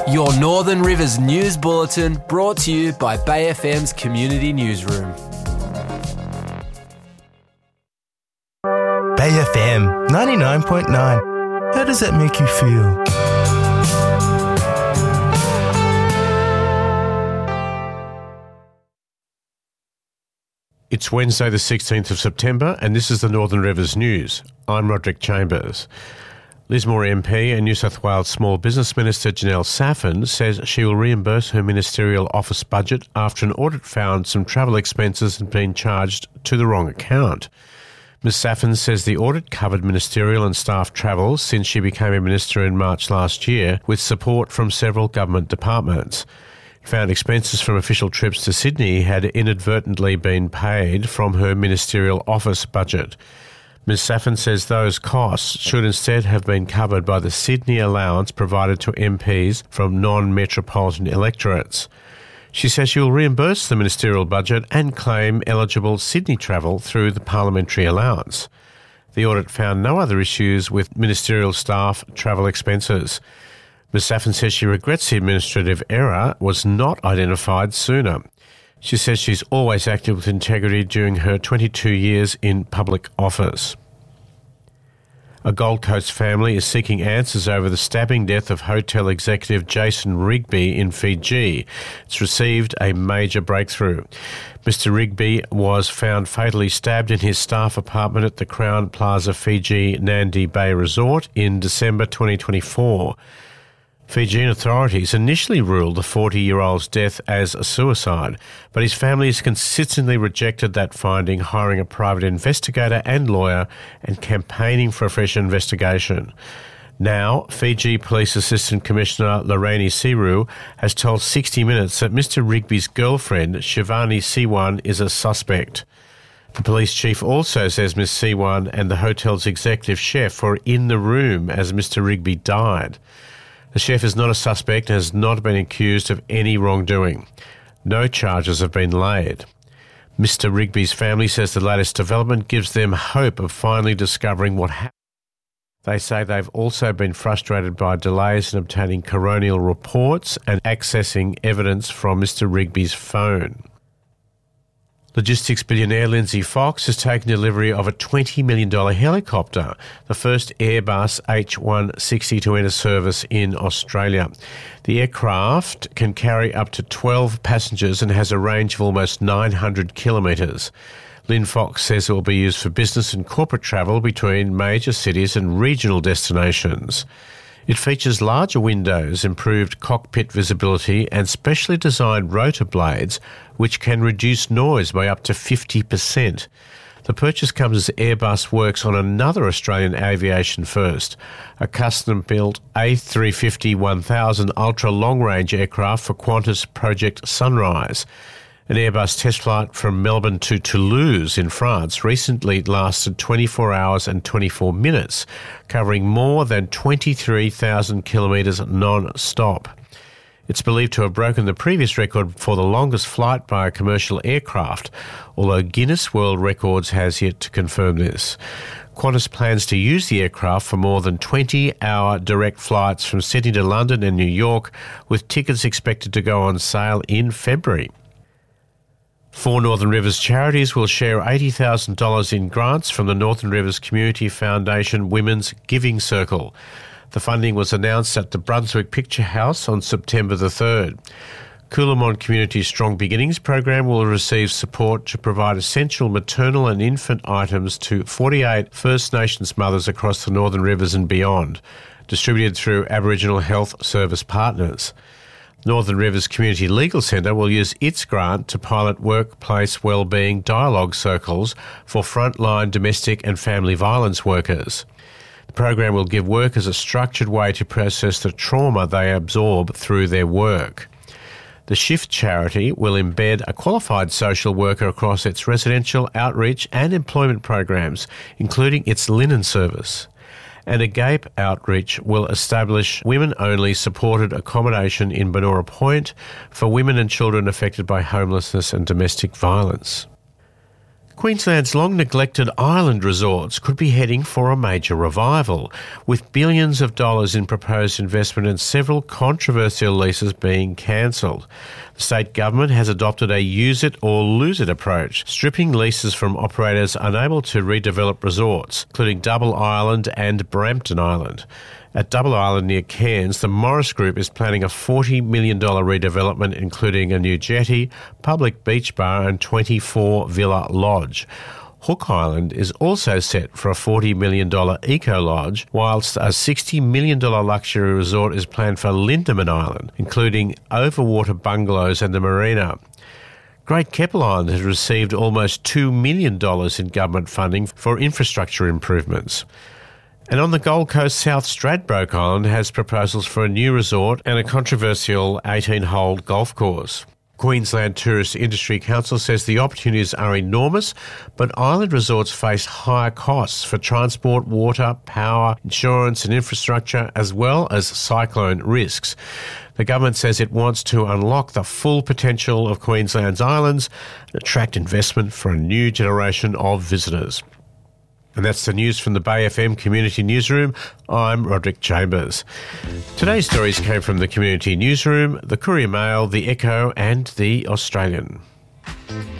Your Northern Rivers News Bulletin, brought to you by Bay FM's Community Newsroom. Bay FM 99.9. How does that make you feel? It's Wednesday the 16th of September and this is the Northern Rivers News. I'm Roderick Chambers. Lismore MP and New South Wales Small Business Minister Janelle Saffin says she will reimburse her ministerial office budget after an audit found some travel expenses had been charged to the wrong account. Ms Saffin says the audit covered ministerial and staff travel since she became a minister in March last year, with support from several government departments. Found expenses from official trips to Sydney had inadvertently been paid from her ministerial office budget. Ms Saffin says those costs should instead have been covered by the Sydney allowance provided to MPs from non-metropolitan electorates. She says she will reimburse the ministerial budget and claim eligible Sydney travel through the parliamentary allowance. The audit found no other issues with ministerial staff travel expenses. Ms Saffin says she regrets the administrative error was not identified sooner. She says she's always acted with integrity during her 22 years in public office. A Gold Coast family is seeking answers over the stabbing death of hotel executive Jason Rigby in Fiji. It's received a major breakthrough. Mr Rigby was found fatally stabbed in his staff apartment at the Crown Plaza Fiji Nandi Bay Resort in December 2024. Fijian authorities initially ruled the 40-year-old's death as a suicide, but his family has consistently rejected that finding, hiring a private investigator and lawyer and campaigning for a fresh investigation. Now, Fiji Police Assistant Commissioner Lorraine Siru has told 60 Minutes that Mr Rigby's girlfriend, Shivani Siwan, is a suspect. The police chief also says Ms Siwan and the hotel's executive chef were in the room as Mr Rigby died. The chef is not a suspect and has not been accused of any wrongdoing. No charges have been laid. Mr Rigby's family says the latest development gives them hope of finally discovering what happened. They say they've also been frustrated by delays in obtaining coronial reports and accessing evidence from Mr Rigby's phone. Logistics billionaire Lindsay Fox has taken delivery of a $20 million helicopter, the first Airbus H160 to enter service in Australia. The aircraft can carry up to 12 passengers and has a range of almost 900 kilometres. Lynn Fox says it will be used for business and corporate travel between major cities and regional destinations. It features larger windows, improved cockpit visibility and specially designed rotor blades which can reduce noise by up to 50%. The purchase comes as Airbus works on another Australian aviation first, a custom-built A350-1000 ultra-long-range aircraft for Qantas Project Sunrise. An Airbus test flight from Melbourne to Toulouse in France recently lasted 24 hours and 24 minutes, covering more than 23,000 kilometres non-stop. It's believed to have broken the previous record for the longest flight by a commercial aircraft, although Guinness World Records has yet to confirm this. Qantas plans to use the aircraft for more than 20-hour direct flights from Sydney to London and New York, with tickets expected to go on sale in February. 4 Northern Rivers charities will share $80,000 in grants from the Northern Rivers Community Foundation Women's Giving Circle. The funding was announced at the Brunswick Picture House on September the 3rd. Coolamon Community Strong Beginnings program will receive support to provide essential maternal and infant items to 48 First Nations mothers across the Northern Rivers and beyond, distributed through Aboriginal Health Service partners. Northern Rivers Community Legal Centre will use its grant to pilot workplace wellbeing dialogue circles for frontline domestic and family violence workers. The program will give workers a structured way to process the trauma they absorb through their work. The Shift charity will embed a qualified social worker across its residential, outreach and employment programs, including its linen service. And Agape Outreach will establish women-only supported accommodation in Benora Point for women and children affected by homelessness and domestic violence. Queensland's long-neglected island resorts could be heading for a major revival, with billions of dollars in proposed investment and several controversial leases being cancelled. The state government has adopted a use-it-or-lose-it approach, stripping leases from operators unable to redevelop resorts, including Double Island and Brampton Island. At Double Island near Cairns, the Morris Group is planning a $40 million redevelopment, including a new jetty, public beach bar and 24-villa lodge. Hook Island is also set for a $40 million eco-lodge, whilst a $60 million luxury resort is planned for Lindeman Island, including overwater bungalows and a marina. Great Keppel Island has received almost $2 million in government funding for infrastructure improvements. And on the Gold Coast, South Stradbroke Island has proposals for a new resort and a controversial 18-hole golf course. Queensland Tourist Industry Council says the opportunities are enormous, but island resorts face higher costs for transport, water, power, insurance and infrastructure, as well as cyclone risks. The government says it wants to unlock the full potential of Queensland's islands and attract investment for a new generation of visitors. And that's the news from the Bay FM Community Newsroom. I'm Roderick Chambers. Today's stories came from the Community Newsroom, the Courier Mail, the Echo and the Australian.